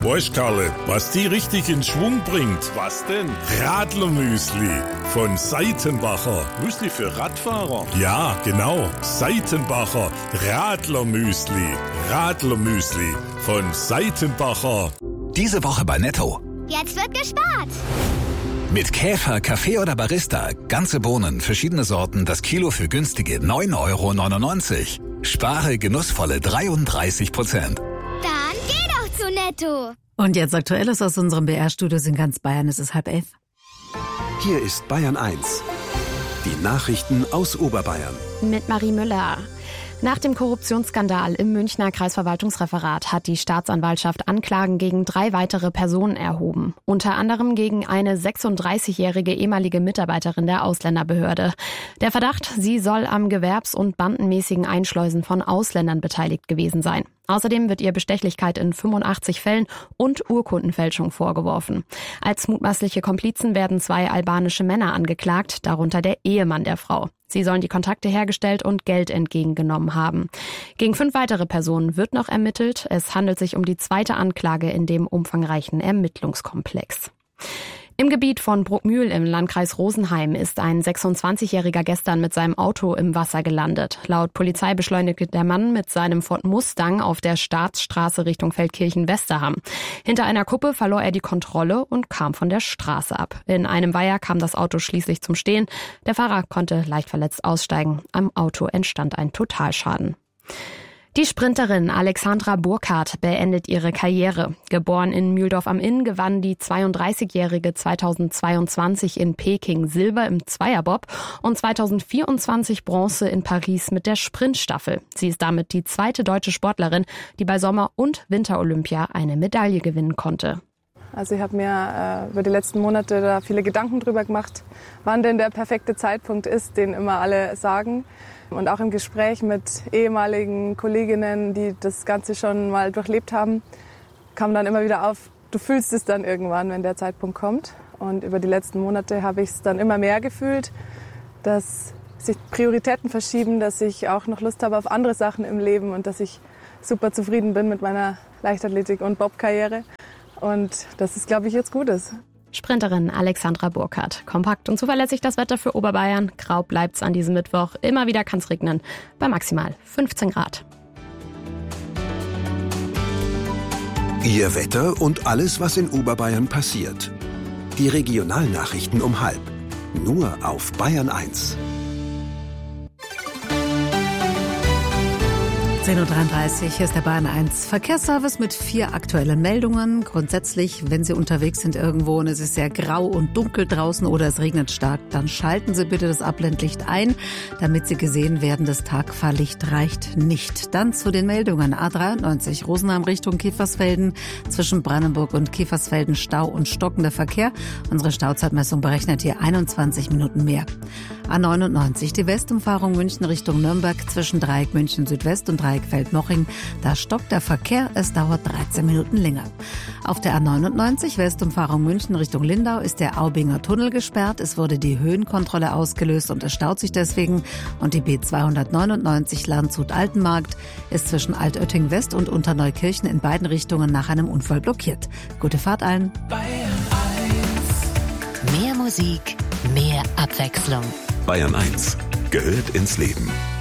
Weißt, Karle, was die richtig in Schwung bringt? Was denn? Radlermüsli von Seitenbacher. Müsli für Radfahrer? Ja, genau. Seitenbacher Radlermüsli. Radlermüsli von Seitenbacher. Diese Woche bei Netto. Jetzt wird gespart. Mit Käfer, Kaffee oder Barista. Ganze Bohnen, verschiedene Sorten, das Kilo für günstige 9,99 €. Spare genussvolle 33%. Dann geh doch zu Netto. Und jetzt Aktuelles aus unserem BR-Studios in ganz Bayern. Es ist 10:30. Hier ist Bayern 1. Die Nachrichten aus Oberbayern. Mit Marie Müller. Nach dem Korruptionsskandal im Münchner Kreisverwaltungsreferat hat die Staatsanwaltschaft Anklagen gegen 3 weitere Personen erhoben. Unter anderem gegen eine 36-jährige ehemalige Mitarbeiterin der Ausländerbehörde. Der Verdacht, sie soll am gewerbs- und bandenmäßigen Einschleusen von Ausländern beteiligt gewesen sein. Außerdem wird ihr Bestechlichkeit in 85 Fällen und Urkundenfälschung vorgeworfen. Als mutmaßliche Komplizen werden 2 albanische Männer angeklagt, darunter der Ehemann der Frau. Sie sollen die Kontakte hergestellt und Geld entgegengenommen haben. Gegen 5 weitere Personen wird noch ermittelt. Es handelt sich um die zweite Anklage in dem umfangreichen Ermittlungskomplex. Im Gebiet von Bruckmühl im Landkreis Rosenheim ist ein 26-Jähriger gestern mit seinem Auto im Wasser gelandet. Laut Polizei beschleunigte der Mann mit seinem Ford Mustang auf der Staatsstraße Richtung Feldkirchen-Westerham. Hinter einer Kuppe verlor er die Kontrolle und kam von der Straße ab. In einem Weiher kam das Auto schließlich zum Stehen. Der Fahrer konnte leicht verletzt aussteigen. Am Auto entstand ein Totalschaden. Die Sprinterin Alexandra Burkhardt beendet ihre Karriere. Geboren in Mühldorf am Inn, gewann die 32-Jährige 2022 in Peking Silber im Zweierbob und 2024 Bronze in Paris mit der Sprintstaffel. Sie ist damit die zweite deutsche Sportlerin, die bei Sommer- und Winterolympia eine Medaille gewinnen konnte. Also ich habe mir über die letzten Monate da viele Gedanken drüber gemacht, wann denn der perfekte Zeitpunkt ist, den immer alle sagen. Und auch im Gespräch mit ehemaligen Kolleginnen, die das Ganze schon mal durchlebt haben, kam dann immer wieder auf, du fühlst es dann irgendwann, wenn der Zeitpunkt kommt. Und über die letzten Monate habe ich es dann immer mehr gefühlt, dass sich Prioritäten verschieben, dass ich auch noch Lust habe auf andere Sachen im Leben und dass ich super zufrieden bin mit meiner Leichtathletik- und Bob-Karriere. Und dass es, glaube ich, jetzt gut ist. Sprinterin Alexandra Burkhardt. Kompakt und zuverlässig das Wetter für Oberbayern. Grau bleibt's an diesem Mittwoch. Immer wieder kann's regnen. Bei maximal 15 Grad. Ihr Wetter und alles, was in Oberbayern passiert. Die Regionalnachrichten um 12:30. Nur auf Bayern 1. 10:33 Uhr, hier ist der Bayern 1 Verkehrsservice mit 4 aktuellen Meldungen. Grundsätzlich, wenn Sie unterwegs sind irgendwo und es ist sehr grau und dunkel draußen oder es regnet stark, dann schalten Sie bitte das Abblendlicht ein, damit Sie gesehen werden, das Tagfahrlicht reicht nicht. Dann zu den Meldungen. A93 Rosenheim Richtung Kiefersfelden, zwischen Brandenburg und Kiefersfelden Stau und stockender Verkehr. Unsere Stauzeitmessung berechnet hier 21 Minuten mehr. A99 die Westumfahrung München Richtung Nürnberg zwischen Dreieck München Südwest und Dreieck Feldmoching. Da stockt der Verkehr, es dauert 13 Minuten länger. Auf der A99 Westumfahrung München Richtung Lindau ist der Aubinger Tunnel gesperrt. Es wurde die Höhenkontrolle ausgelöst und es staut sich deswegen. Und die B299 Landshut-Altenmarkt ist zwischen Altötting West und Unterneukirchen in beiden Richtungen nach einem Unfall blockiert. Gute Fahrt allen. Bayern 1. Mehr Musik, mehr Abwechslung. Bayern 1 gehört ins Leben.